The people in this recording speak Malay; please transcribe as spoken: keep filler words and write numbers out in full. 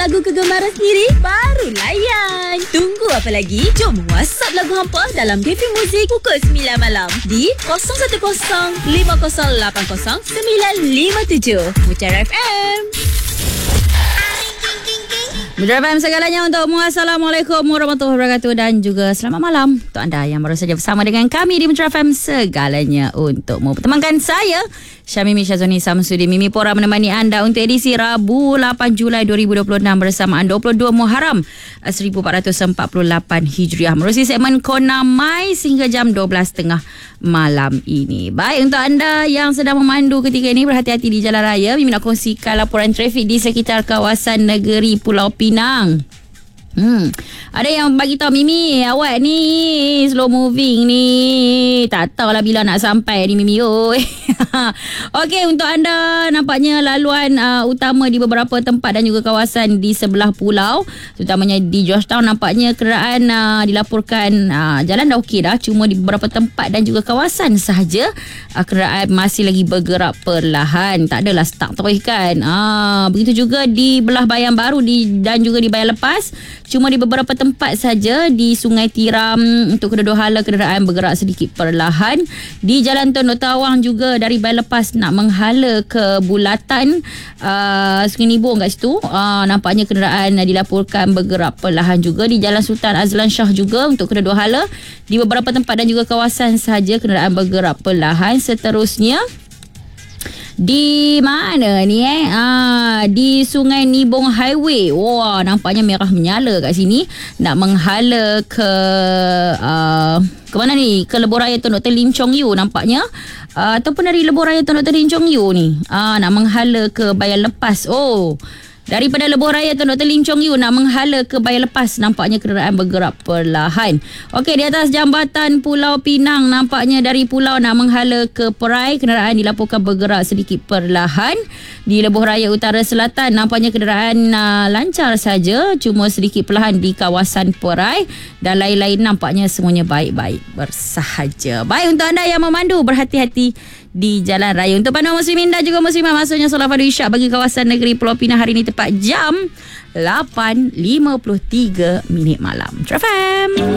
lagu kegemaran sendiri? Baru layan. Tunggu apa lagi? Jom WhatsApp lagu hampa dalam T V Muzik pukul sembilan malam di kosong satu kosong lima kosong lapan kosong sembilan lima tujuh. Mutiara F M. Mutiara F M segalanya untukmu. Assalamualaikum warahmatullahi wabarakatuh dan juga selamat malam untuk anda yang baru saja bersama dengan kami di Mutiara F M segalanya untukmu. Pertemankan saya Syamimi Syazwani Samsudin. Mimi Pora menemani anda untuk edisi Rabu lapan Julai dua ribu dua puluh enam bersamaan dua puluh dua Muharram seribu empat ratus empat puluh lapan Hijriah. Menerusi segmen Kona Mai sehingga jam dua belas tiga puluh malam ini. Baik, untuk anda yang sedang memandu ketika ini, berhati-hati di jalan raya. Mimi nak kongsikan laporan trafik di sekitar kawasan negeri Pulau Pinang. Hmm, ada yang bagi tahu Mimi, awak ni slow moving ni, tak tahulah bila nak sampai ni Mimi oi. Okey, untuk anda nampaknya laluan uh, utama di beberapa tempat dan juga kawasan di sebelah pulau, terutamanya di Georgetown, nampaknya kenderaan uh, dilaporkan uh, jalan dah okey dah, cuma di beberapa tempat dan juga kawasan sahaja uh, kenderaan masih lagi bergerak perlahan, tak adalah stuck terus kan. Uh, begitu juga di belah Bayan Baru di, dan juga di Bayan Lepas. Cuma di beberapa tempat saja di Sungai Tiram untuk kedua-dua hala kenderaan bergerak sedikit perlahan. Di Jalan Tun Doktor Awang juga dari Bayan Lepas nak menghala ke Bulatan uh, Sungai Nibong kat situ. Uh, nampaknya kenderaan uh, dilaporkan bergerak perlahan juga. Di Jalan Sultan Azlan Shah juga untuk kedua-dua hala. Di beberapa tempat dan juga kawasan sahaja kenderaan bergerak perlahan. Seterusnya di mana ni eh? Ah, di Sungai Nibong Highway. Wah, nampaknya merah menyala kat sini. Nak menghala ke uh, ke mana ni? Ke Lebuh Raya Tun Doktor Lim Chong Yu nampaknya. Uh, ataupun dari Lebuh Raya Tun Doktor Lim Chong Yu ni. Ah, nak menghala ke Bayan Lepas. Oh, daripada Lebuh Raya Tun Doktor Lim Chong Yu nak menghala ke Bayan Lepas, nampaknya kenderaan bergerak perlahan. Okey, di atas jambatan Pulau Pinang, nampaknya dari pulau nak menghala ke Perai, kenderaan dilaporkan bergerak sedikit perlahan. Di Lebuh Raya Utara Selatan, nampaknya kenderaan uh, lancar saja, cuma sedikit perlahan di kawasan Perai, dan lain-lain nampaknya semuanya baik-baik bersahaja. Baik, untuk anda yang memandu, berhati-hati di jalan raya. Untuk panduan muslimin dan juga muslimat, maksudnya solat fardu isyak bagi kawasan negeri Pulau Pinang hari ini tepat jam lapan lima puluh tiga minit malam. Trafam.